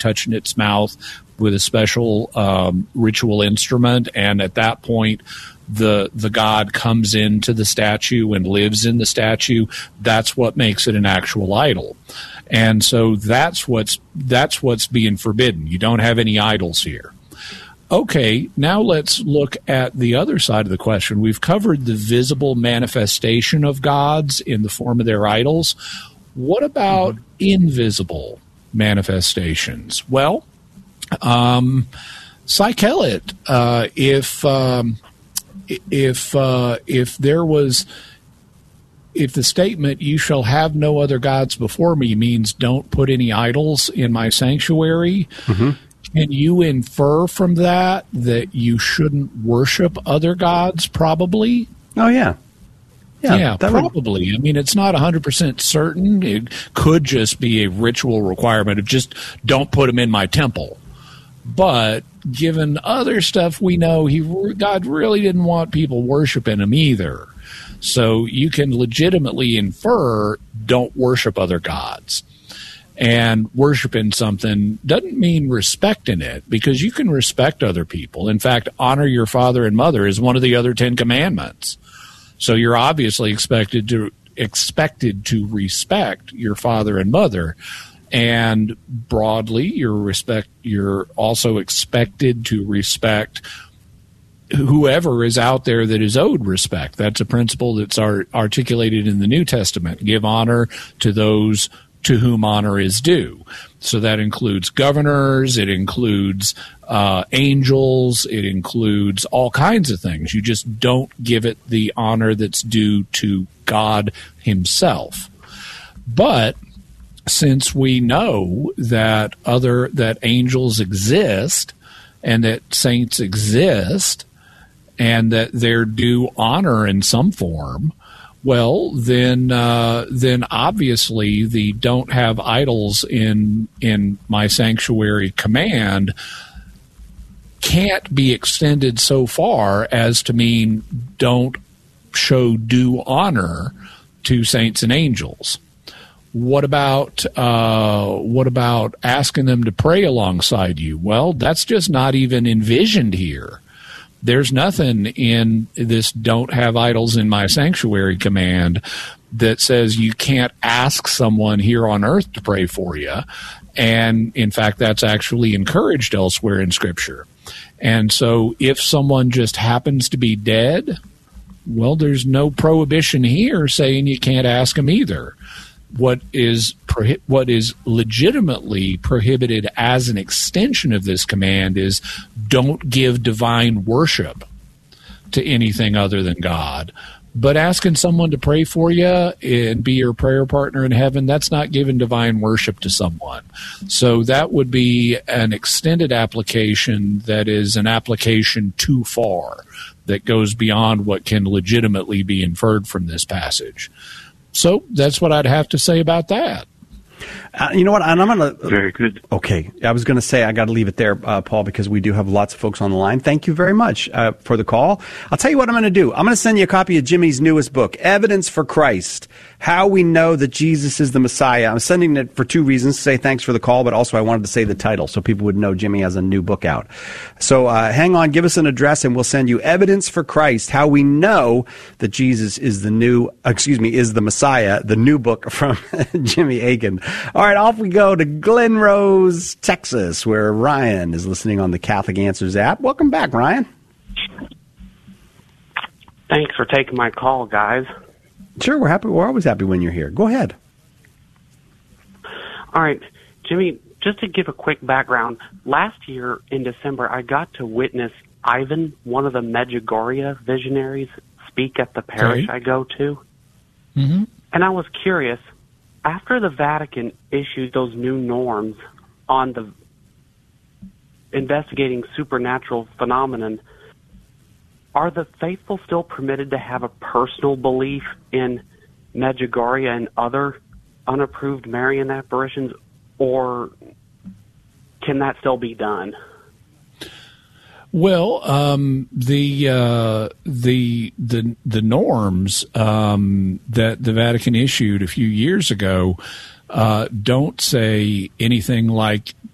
touching its mouth with a special ritual instrument, and at that point the god comes into the statue and lives in the statue. That's what makes it an actual idol. And so that's what's being forbidden. You don't have any idols here. Okay, now let's look at the other side of the question. We've covered the visible manifestation of gods in the form of their idols. What about invisible manifestations? Well, Psychelet, if the statement "you shall have no other gods before me" means don't put any idols in my sanctuary, can you infer from that you shouldn't worship other gods? Probably. Oh yeah. Yeah, probably. I mean, it's not 100% certain. It could just be a ritual requirement of just don't put them in my temple. But given other stuff we know, God really didn't want people worshiping him either. So you can legitimately infer don't worship other gods. And worshiping something doesn't mean respecting it, because you can respect other people. In fact, honor your father and mother is one of the other 10 commandments. So you're obviously expected to respect your father and mother. And broadly, you're also expected to respect whoever is out there that is owed respect. That's a principle that's articulated in the New Testament. Give honor to those to whom honor is due. So that includes governors, it includes angels, it includes all kinds of things. You just don't give it the honor that's due to God himself. But since we know that angels exist and that saints exist and that they're due honor in some form, well, then obviously the don't have idols in my sanctuary command can't be extended so far as to mean don't show due honor to saints and angels. What about asking them to pray alongside you? Well, that's just not even envisioned here. There's nothing in this don't have idols in my sanctuary command that says you can't ask someone here on earth to pray for you. And in fact, that's actually encouraged elsewhere in Scripture. And so if someone just happens to be dead, well, there's no prohibition here saying you can't ask them either. What is legitimately prohibited as an extension of this command is don't give divine worship to anything other than God. But asking someone to pray for you and be your prayer partner in heaven, that's not giving divine worship to someone. So that would be an extended application that is an application too far, that goes beyond what can legitimately be inferred from this passage. So that's what I'd have to say about that. You know what? And I'm going to. Very good. Okay. I was going to say I got to leave it there, Paul, because we do have lots of folks on the line. Thank you very much for the call. I'll tell you what I'm going to do. I'm going to send you a copy of Jimmy's newest book, Evidence for Christ: How We Know That Jesus is the Messiah. I'm sending it for two reasons: to say thanks for the call, but also I wanted to say the title so people would know Jimmy has a new book out. So hang on, give us an address, and we'll send you Evidence for Christ: How We Know That Jesus is is the Messiah, the new book from Jimmy Akin. All right, off we go to Glen Rose, Texas, where Ryan is listening on the Catholic Answers app. Welcome back, Ryan. Thanks for taking my call, guys. Sure, we're happy. We're always happy when you're here. Go ahead. All right, Jimmy, just to give a quick background, last year in December, I got to witness Ivan, one of the Medjugorje visionaries, speak at the parish I go to. Mm-hmm. And I was curious, after the Vatican issued those new norms on the investigating supernatural phenomenon, are the faithful still permitted to have a personal belief in Medjugorje and other unapproved Marian apparitions, or can that still be done? Well, the norms that the Vatican issued a few years ago don't say anything like